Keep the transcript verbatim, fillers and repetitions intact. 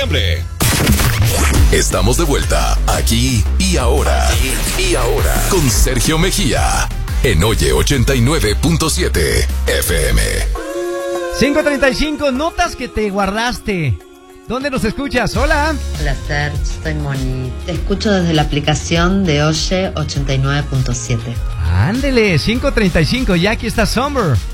Estamos de vuelta, aquí y ahora. Aquí y ahora. Con Sergio Mejía, en Oye ochenta y nueve punto siete F M. cinco treinta y cinco, notas que te guardaste. ¿Dónde nos escuchas? Hola. Hola, Sergio, soy Moni. Te escucho desde la aplicación de Oye ochenta y nueve punto siete. Ándele, cinco treinta y cinco, ya aquí está Summer.